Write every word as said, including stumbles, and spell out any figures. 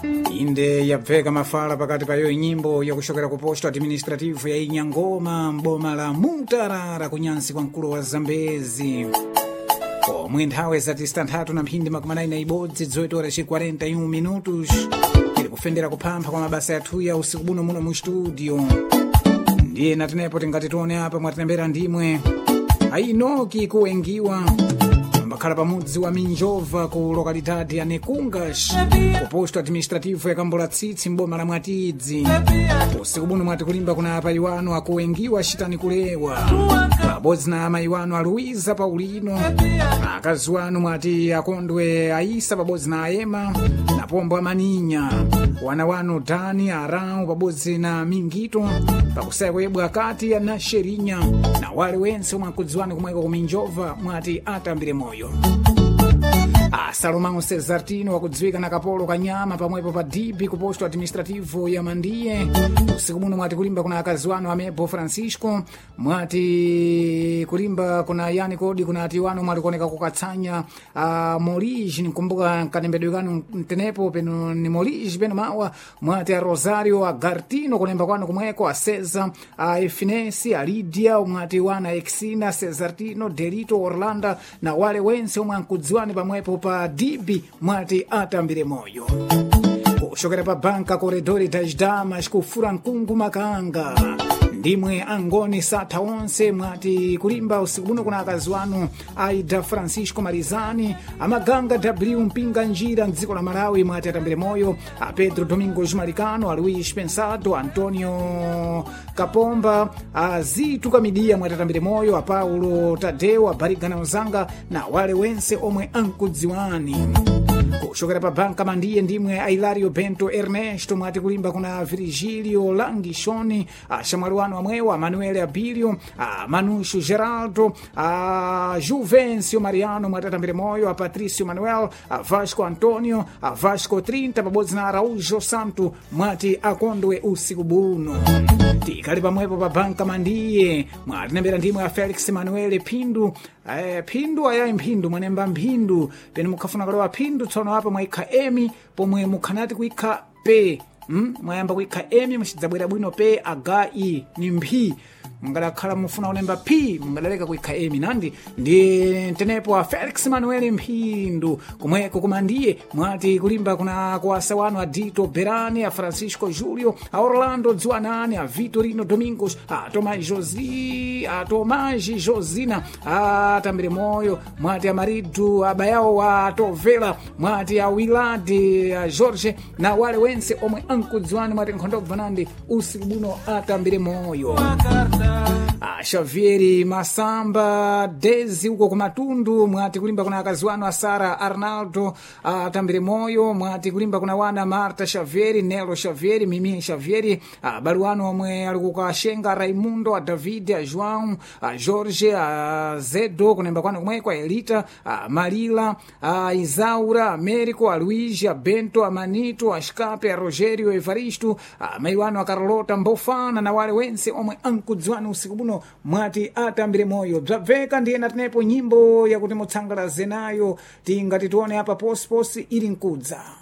inde yabveka mafala pakati payo nyimbo yakushokera ku posto administrativo ya Inyangoma mboma la Mutarara kunyansi kwa mkulu wa Zambezi omwe nthawi zati stanthatu na mphindi makumi anayi na ibodzi zoitora ci quarenta e um minutos ili kufendera kuphampha kwa mabasa yathu ya usiku buno muno mu studio ndiye natenepo tingati tione apa mwatinembera ndimwe ainoki kuwengiwa mbakhala pamudzi wa Minjova ku lokalidade ya Nekungas ku posto administrativo ya Kambola Tsitsi mboma la Mwatidzi usiku buno mwati kulimba kuna apa iwano akuwengiwa chitani kulewa pabodzi na ama iwano a Luiza Paulino akazi wanu mwati akondwe Aisa pabodzi na Aema na pombo amaninya wana wanu Dani Arau pabodzi na Mingito pakusaya kwebwa kati ya na Sherinya na wale wense omwe akudziwani kumweko ku Minjova mwati atambire moyo. A Salomão Cesartino wakudziwika na Kapolo Kanyama pamwepo pa Dibi ku posto administrativo ya Mandiye usiku muno mwati kulimba kuna akazi wanu Amepo Francisco mwati kulimba kuna Yani Kodi kuna ati wanu mwati kuoneka kukatsanya uh, Moliji nikumbuka kanembedwe kanu mtenepo peno ni Moliji peno mawa mwati a Rosario a Gartino kulemba kwanu kumweko a Cesar a Efinesi a Lidia mwati wana Exina Cesartino Delito Orlando na wale wense omwe ankudziwani pamwepo pa Dibi mwati atambire moyo kushokera pa banka koridori das damas kufura nkungu makanga ndimwe angoni satha onse mwati kulimba usiku buno kuna akazi wanu Aida Francisco Marizani amaganga W mpinga njira mdziko la Malawi mwati atambire moyo a Pedro Domingos Maricano a Luis Pensado Antonio Kapomba a Zitu Kamidia mwati atambire moyo a Paulo Tadeo a Barigana Ozanga na wale wense omwe ankudziwani kushokera pa banka Mandiye ndimwe a Hilario Bento Ernesto mwati kulimba kuna Virgilio Langishoni a Shamaruano amwewa Manuel Abilio a Manusho Geraldo a Juvencio Mariano mwati atambire moyo a Patricio Manuel a Vasco Antonio a Vasco trinta pabodzi na Araújo Santo mwati akondwe usiku buno tikali pamwepo pa banka Mandiye mwati nembera ndimwe a Felix Manuel Pindu eh, Pindu ayayi mphindu mwanemba mphindu pene mukhafuna kalowa Pindu tsono apa mwaikha emi pomwe mukhanati kuikha pe mm? mwayamba kuikha emi muchidzabwera bwino pe agai ni mphi mungadakhala mufuna kulemba p mungadaleka kuikha emi nandi ndi tenepo a Felix Manuel Mphindu kumweko kumandiye mwati kulimba kuna kuasa wanu a Dito Berani a Francisco Julio a Orlando Zuanani a Vitorino Domingos a Tomás Josi a Tomás Josina a tambire moyo mwati a maridu a Bayao a Tovela mwati a Wilade a Jorge na wale wense omwe ankudziwani mwati nkhondo kuvanandi usiku buno atambire moyo a Xavieri Masamba Dezi uko kumatundu mwati kulimba kuna akazi wanu a Sara Arnaldo atambire moyo mwati kulimba kuna wana Marta Xavieri Nelo Xavieri Mimi Xavieri a baruano omwe alikuka Shenga Raimundo a David a João a Jorge a Zedo kunemba kwanu kumweko a Elita a Marila a Isaura Américo a Luigi a Bento a Manito a Escape a Rogério Evaristo a maiwano a Carlota Mbofana na wale wense omwe ankudziwani usiku buno mwati atambire moyo bzabveka ndiye natenepo nyimbo yakuti mutsangalaze nayo tingati tione apa posiposi ili nkudza.